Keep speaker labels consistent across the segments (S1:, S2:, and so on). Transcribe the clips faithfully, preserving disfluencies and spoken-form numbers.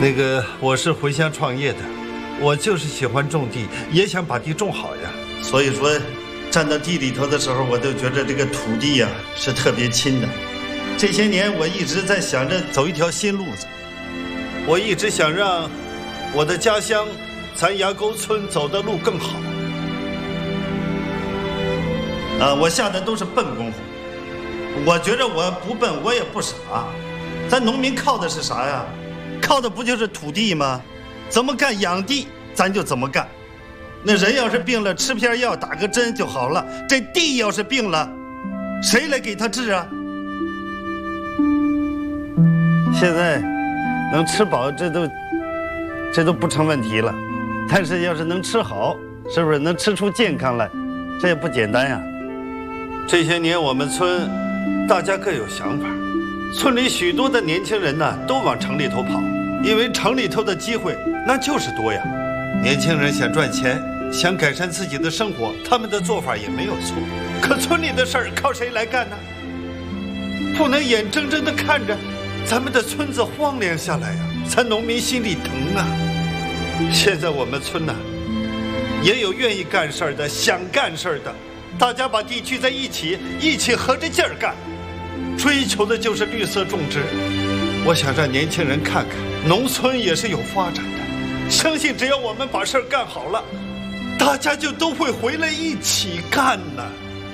S1: 那个，我是回乡创业的，我就是喜欢种地，也想把地种好呀。
S2: 所以说，站到地里头的时候，我都觉得这个土地呀是特别亲的。这些年我一直在想着走一条新路子，
S1: 我一直想让我的家乡咱崖沟村走的路更好。
S2: 啊，我下的都是笨功夫。我觉着我不笨，我也不傻。咱农民靠的是啥呀？靠的不就是土地吗？怎么干养地，咱就怎么干。那人要是病了，吃片药，打个针就好了。这地要是病了，谁来给他治啊？
S1: 现在能吃饱，这都这都不成问题了。但是要是能吃好，是不是能吃出健康来？这也不简单呀。这些年我们村大家各有想法，村里许多的年轻人呢都往城里头跑，因为城里头的机会那就是多呀。年轻人想赚钱，想改善自己的生活，他们的做法也没有错。可村里的事儿靠谁来干呢？不能眼睁睁地看着咱们的村子荒凉下来呀，咱农民心里疼啊。现在我们村呢也有愿意干事儿的，想干事儿的，大家把地聚在一起，一起合着劲儿干，追求的就是绿色种植。我想让年轻人看看，农村也是有发展的，相信只要我们把事儿干好了，大家就都会回来一起干呢。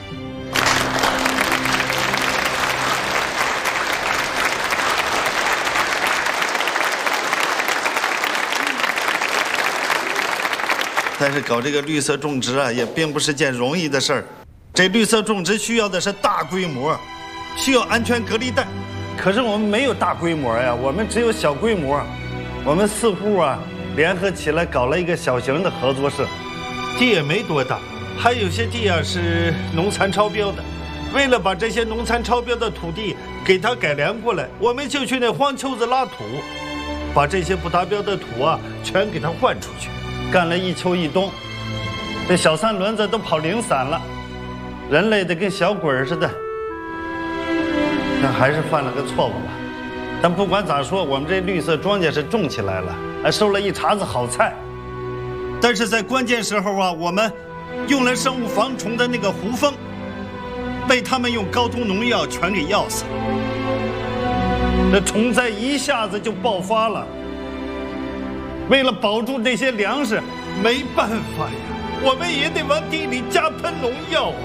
S2: 但是搞这个绿色种植啊，也并不是件容易的事儿。这绿色种植需要的是大规模，需要安全隔离带。
S1: 可是我们没有大规模呀，我们只有小规模。我们四户啊联合起来搞了一个小型的合作社，地也没多大，还有些地啊是农残超标的。为了把这些农残超标的土地给它改良过来，我们就去那荒丘子拉土，把这些不达标的土啊全给它换出去。干了一秋一冬，这小三轮子都跑零散了，人累得跟小鬼似的。那还是犯了个错误吧。但不管咋说，我们这绿色庄稼是种起来了，还收了一茬子好菜。
S2: 但是在关键时候啊，我们用了生物防虫的那个胡蜂，被他们用高毒农药全给药死了。
S1: 那虫灾一下子就爆发了。为了保住这些粮食，没办法呀，我们也得往地里加喷农药啊。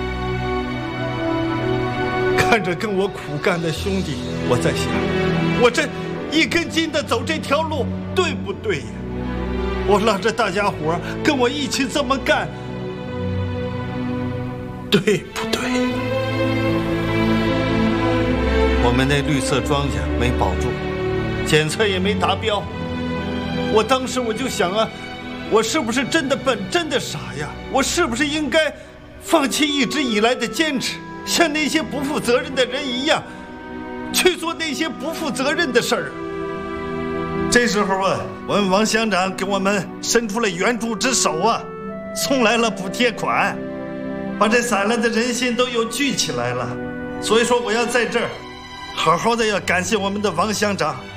S1: 看着跟我苦干的兄弟，我在想，我这一根筋的走这条路对不对呀？我拉着大家伙跟我一起这么干，对不对？我们那绿色庄稼没保住，检测也没达标。我当时我就想啊，我是不是真的笨，真的傻呀？我是不是应该放弃一直以来的坚持，像那些不负责任的人一样，去做那些不负责任的事儿？
S2: 这时候啊，我们王乡长给我们伸出了援助之手啊，送来了补贴款，把这散了的人心都又聚起来了。所以说，我要在这儿好好的要感谢我们的王乡长。